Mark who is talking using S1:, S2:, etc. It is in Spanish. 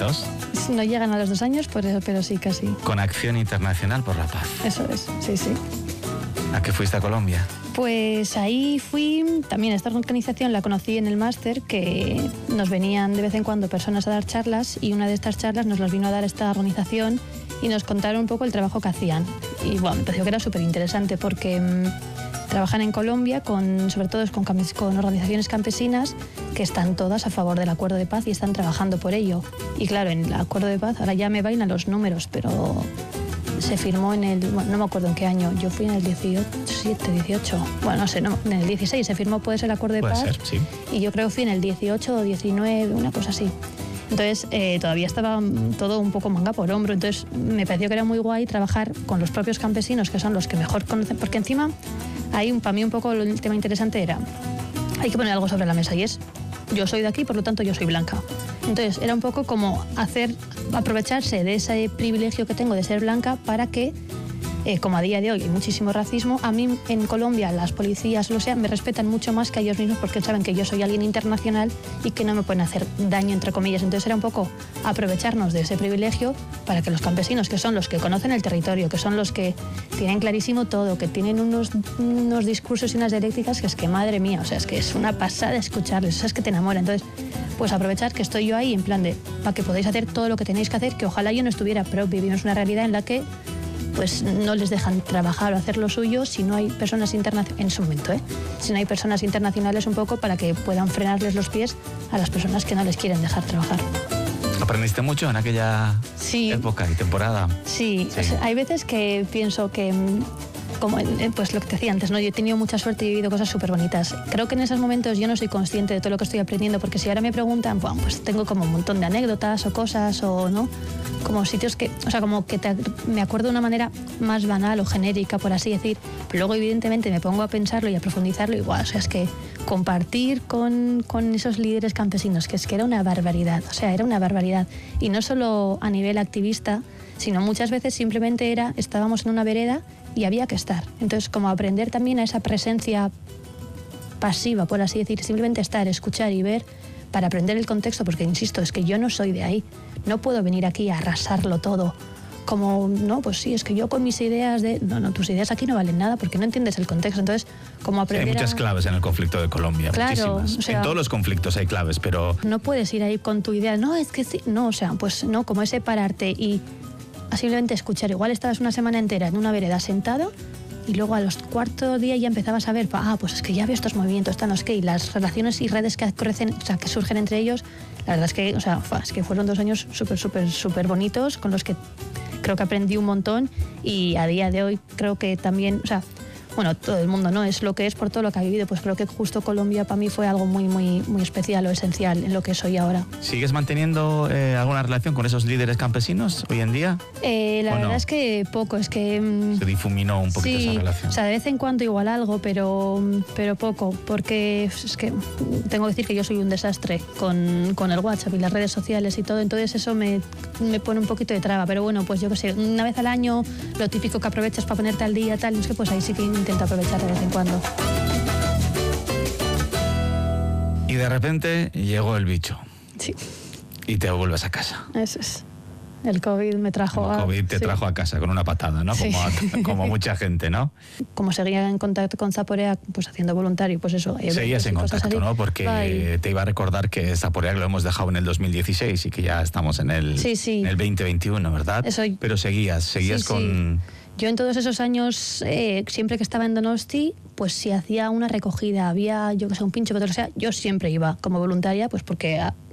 S1: añitos.
S2: No llegan a los 2 años, pero sí, casi.
S1: Con Acción Internacional por la Paz.
S2: Eso es, sí, sí.
S1: ¿A qué fuiste a Colombia?
S2: Pues ahí fui, también esta organización la conocí en el máster, que nos venían de vez en cuando personas a dar charlas, y una de estas charlas nos las vino a dar esta organización y nos contaron un poco el trabajo que hacían. Y bueno, me pareció que era súper interesante porque trabajan en Colombia sobre todo con organizaciones campesinas que están todas a favor del acuerdo de paz y están trabajando por ello. Y claro, en el acuerdo de paz, ahora ya me bailan los números, pero se firmó no me acuerdo en qué año, yo fui en el 18, bueno, no sé, no, en el 16 se firmó, puede ser el acuerdo de paz.
S1: Puede ser, sí.
S2: Y yo creo que fui en el 18 o 19, una cosa así. Entonces todavía estaba todo un poco manga por hombro, entonces me pareció que era muy guay trabajar con los propios campesinos, que son los que mejor conocen, porque encima para mí un poco el tema interesante era, hay que poner algo sobre la mesa, y es, yo soy de aquí, por lo tanto yo soy blanca. Entonces era un poco como aprovecharse de ese privilegio que tengo de ser blanca para que, como a día de hoy hay muchísimo racismo, a mí en Colombia las policías, me respetan mucho más que a ellos mismos, porque saben que yo soy alguien internacional y que no me pueden hacer daño, entre comillas. Entonces era un poco aprovecharnos de ese privilegio para que los campesinos, que son los que conocen el territorio, que son los que tienen clarísimo todo, que tienen unos discursos y unas dialécticas que es que, madre mía, o sea, es que es una pasada escucharles, o sea, es que te enamora. Entonces, pues aprovechar que estoy yo ahí en plan de, para que podáis hacer todo lo que tenéis que hacer, que ojalá yo no estuviera, pero vivimos una realidad en la que pues no les dejan trabajar o hacer lo suyo si no hay personas internacionales, en su momento, si no hay personas internacionales un poco para que puedan frenarles los pies a las personas que no les quieren dejar trabajar.
S1: ¿Aprendiste mucho en aquella época y temporada?
S2: Sí. O sea, hay veces que pienso que, como pues lo que te decía antes, ¿no? Yo he tenido mucha suerte y he vivido cosas súper bonitas. Creo que en esos momentos yo no soy consciente de todo lo que estoy aprendiendo, porque si ahora me preguntan, bueno, pues tengo como un montón de anécdotas o cosas, o no, como sitios que, o sea, como que me acuerdo de una manera más banal o genérica, por así decir, pero luego evidentemente me pongo a pensarlo y a profundizarlo igual, o sea, es que compartir con esos líderes campesinos, que es que era una barbaridad, o sea, era una barbaridad, y no solo a nivel activista, sino muchas veces simplemente estábamos en una vereda y había que estar. Entonces, como aprender también a esa presencia pasiva, por así decir, simplemente estar, escuchar y ver para aprender el contexto, porque insisto, es que yo no soy de ahí, no puedo venir aquí a arrasarlo todo, como, no, pues sí, es que yo con mis ideas no, tus ideas aquí no valen nada porque no entiendes el contexto. Entonces, como aprender
S1: hay muchas claves en el conflicto de Colombia,
S2: claro,
S1: muchísimas.
S2: O sea,
S1: en todos los conflictos hay claves, pero
S2: no puedes ir ahí con tu idea, no, es que sí, no, o sea, pues no, como ese pararte y simplemente escuchar. Igual estabas una semana entera en una vereda sentado y luego a los cuarto día ya empezabas a ver, pues es que ya veo estos movimientos, y las relaciones y redes que crecen, o sea, que surgen entre ellos, la verdad es que, o sea, es que fueron 2 años súper bonitos, con los que creo que aprendí un montón, y a día de hoy creo que también, o sea, bueno, todo el mundo no es lo que es por todo lo que ha vivido, pues creo que justo Colombia para mí fue algo muy especial o esencial en lo que soy ahora.
S1: ¿Sigues manteniendo alguna relación con esos líderes campesinos hoy en día?
S2: La verdad es que poco, es que
S1: se difuminó un poquito esa relación.
S2: O sea, de vez en cuando igual algo, pero poco, porque es que tengo que decir que yo soy un desastre con el WhatsApp y las redes sociales y todo, entonces eso me pone un poquito de traba, pero bueno, pues yo qué sé, una vez al año, lo típico que aprovechas para ponerte al día, tal, es que pues ahí sí que intento aprovechar de vez en cuando.
S1: Y de repente llegó el bicho.
S2: Sí.
S1: Y te vuelves a casa.
S2: Eso es. El COVID me trajo
S1: El COVID te trajo a casa con una patada, ¿no?
S2: Sí.
S1: Como mucha gente, ¿no?
S2: Como seguía en contacto con Zaporea, pues haciendo voluntario, pues eso.
S1: Seguías en contacto, ¿no? Porque te iba a recordar que Zaporea lo hemos dejado en el 2016 y que ya estamos en el 2021, ¿verdad?
S2: Eso.
S1: Pero seguías con...
S2: Yo en todos esos años, siempre que estaba en Donosti, pues si hacía una recogida, había, yo que sé, un pincho, pero o sea, yo siempre iba como voluntaria, pues porque